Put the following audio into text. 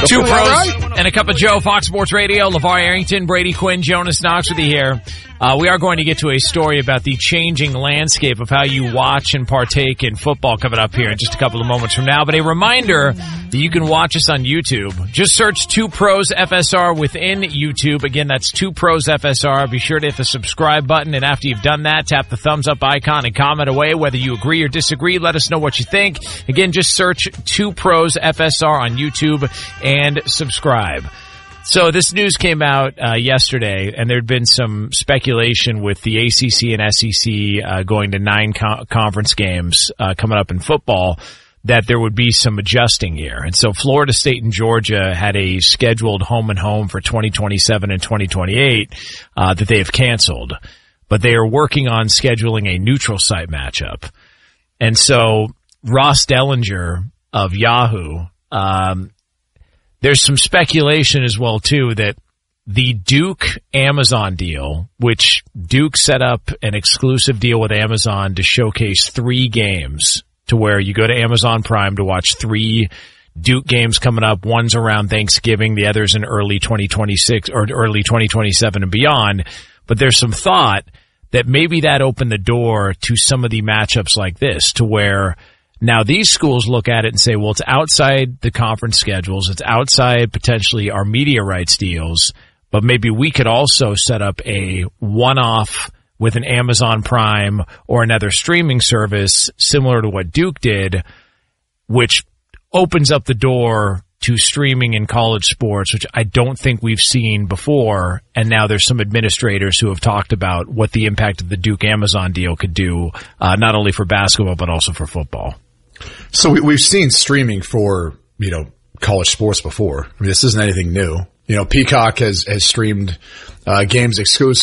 Two pros and a cup of Joe, Fox Sports Radio, LeVar Arrington, Brady Quinn, Jonas Knox with you here. We are going to get to a story about the changing landscape of how you watch and partake in football coming up here in just a couple of moments from now. But a reminder that you can watch us on YouTube. Just search Two Pros FSR within YouTube. Again, that's Two Pros FSR. Be sure to hit the subscribe button, and after you've done that, tap the thumbs up icon and comment away whether you agree or disagree. Let us know what you think. Again, just search Two Pros FSR on YouTube and subscribe. So this news came out yesterday, and there had been some speculation with the ACC and SEC going to 9 conference games coming up in football that there would be some adjusting here. And so Florida State and Georgia had a scheduled home and home for 2027 and 2028 that they have canceled. But they are working on scheduling a neutral site matchup. And so Ross Dellinger of Yahoo, there's some speculation as well, too, that the Duke-Amazon deal, which Duke set up an exclusive deal with Amazon to showcase 3 games, to where you go to Amazon Prime to watch 3 Duke games coming up. One's around Thanksgiving, the other's in early 2026 or early 2027 and beyond. But there's some thought that maybe that opened the door to some of the matchups like this, to where now these schools look at it and say, well, it's outside the conference schedules. It's outside potentially our media rights deals, but maybe we could also set up a one-off with an Amazon Prime or another streaming service similar to what Duke did, which opens up the door to streaming in college sports, which I don't think we've seen before. And now there's some administrators who have talked about what the impact of the Duke-Amazon deal could do, not only for basketball, but also for football. So we've seen streaming for, college sports before. I mean, this isn't anything new. Peacock has streamed games exclusively